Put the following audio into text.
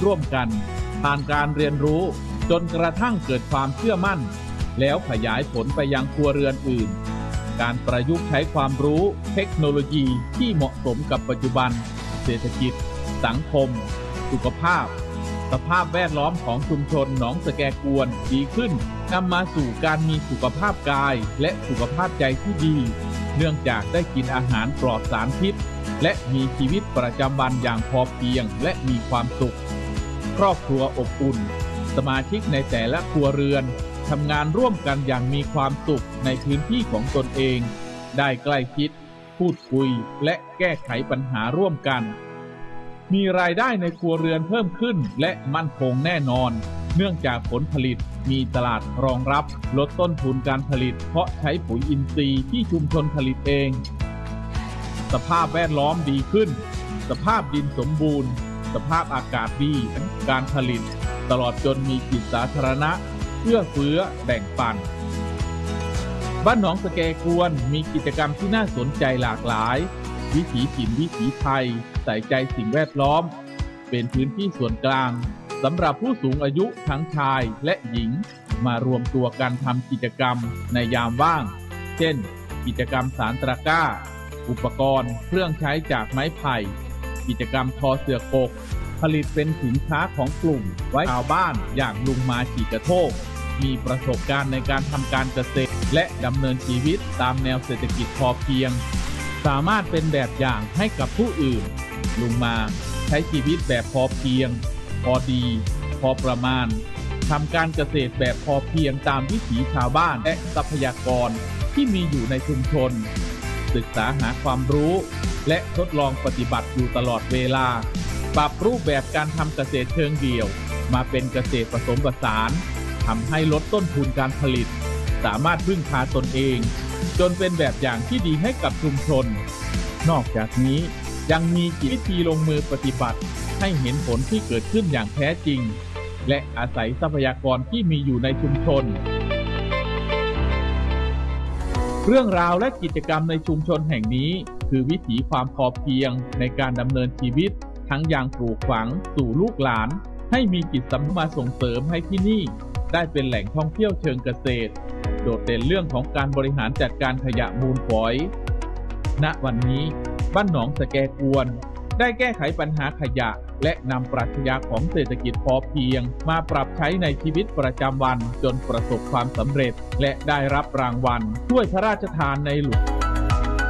ร่วมกันผ่านการเรียนรู้จนกระทั่งเกิดความเชื่อมั่นแล้วขยายผลไปยังครัวเรือนอื่นการประยุกต์ใช้ความรู้เทคโนโลยีที่เหมาะสมกับปัจจุบันเศรษฐกิจสังคมสุขภาพสภาพแวดล้อมของชุมชนหนองสแกกวนดีขึ้นนำมาสู่การมีสุขภาพกายและสุขภาพใจที่ดีเนื่องจากได้กินอาหารปลอดสารพิษและมีชีวิตประจำวันอย่างพอเพียงและมีความสุขครอบครัวอบอุ่นสมาชิกในแต่ละครัวเรือนทำงานร่วมกันอย่างมีความสุขในพื้นที่ของตนเองได้ใกล้ชิดพูดคุยและแก้ไขปัญหาร่วมกันมีรายได้ในครัวเรือนเพิ่มขึ้นและมั่นคงแน่นอนเนื่องจากผลผลิตมีตลาดรองรับลดต้นทุนการผลิตเพราะใช้ปุ๋ยอินทรีย์ที่ชุมชนผลิตเองสภาพแวดล้อมดีขึ้นสภาพดินสมบูรณ์สภาพอากาศดีการผลิตตลอดจนมีจิตสาธารณะเอื้อเฟื้อแบ่งปันบ้านหนองสแกกวนมีกิจกรรมที่น่าสนใจหลากหลายวิถีถิ่นวิถีไทยใส่ใจสิ่งแวดล้อมเป็นพื้นที่ส่วนกลางสำหรับผู้สูงอายุทั้งชายและหญิงมารวมตัวกันทำกิจกรรมในยามว่างเช่นกิจกรรมสารตะกร้าอุปกรณ์เครื่องใช้จากไม้ไผ่กิจกรรมทอเสื่อกกผลิตเป็นสินค้าของกลุ่มไว้ชาวบ้านอย่างลุงมาฉีกระโทกมีประสบการณ์ในการทำการเกษตรและดำเนินชีวิตตามแนวเศรษฐกิจพอเพียงสามารถเป็นแบบอย่างให้กับผู้อื่นลุงมาใช้ชีวิตแบบพอเพียงพอดีพอประมาณทำการเกษตรแบบพอเพียงตามวิถีชาวบ้านและทรัพยากรที่มีอยู่ในชุมชนศึกษาหาความรู้และทดลองปฏิบัติอยู่ตลอดเวลาปรับรูปแบบการทำเกษตรเชิงเดี่ยวมาเป็นเกษตรผสมผสานทำให้ลดต้นทุนการผลิตสามารถพึ่งพาตนเองจนเป็นแบบอย่างที่ดีให้กับชุมชนนอกจากนี้ยังมีวิธีลงมือปฏิบัติให้เห็นผลที่เกิดขึ้นอย่างแท้จริงและอาศัยทรัพยากรที่มีอยู่ในชุมชนเรื่องราวและกิจกรรมในชุมชนแห่งนี้คือวิถีความพอเพียงในการดำเนินชีวิตทั้งอย่างปลูกฝังสู่ลูกหลานให้มีจิตสำนึกมาส่งเสริมให้ที่นี่ได้เป็นแหล่งท่องเที่ยวเชิงเกษตรโดดเด่นเรื่องของการบริหารจัดการขยะมูลฝอยณวันนี้บ้านหนองสแกกวนได้แก้ไขปัญหาขยะและนำปรัชญาของเศรษฐกิจพอเพียงมาปรับใช้ในชีวิตประจำวันจนประสบความสำเร็จและได้รับรางวัลถ้วยพระราชทานในหลวง